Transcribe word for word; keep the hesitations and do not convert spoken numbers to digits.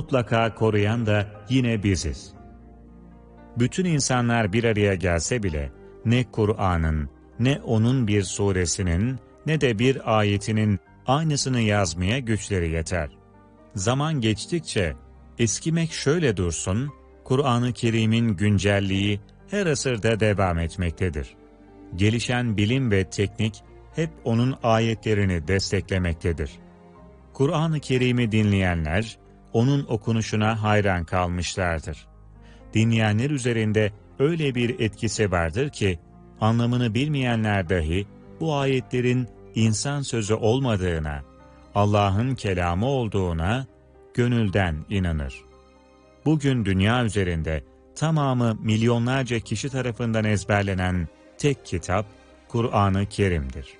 mutlaka koruyan da yine biziz. Bütün insanlar bir araya gelse bile, ne Kur'an'ın, ne onun bir suresinin, ne de bir ayetinin aynısını yazmaya güçleri yeter. Zaman geçtikçe, eskimek şöyle dursun, Kur'an-ı Kerim'in güncelliği her asırda devam etmektedir. Gelişen bilim ve teknik, hep onun ayetlerini desteklemektedir. Kur'an-ı Kerim'i dinleyenler, onun okunuşuna hayran kalmışlardır. Dinleyenler üzerinde öyle bir etkisi vardır ki, anlamını bilmeyenler dahi bu ayetlerin insan sözü olmadığına, Allah'ın kelamı olduğuna gönülden inanır. Bugün dünya üzerinde tamamı milyonlarca kişi tarafından ezberlenen tek kitap Kur'an-ı Kerim'dir.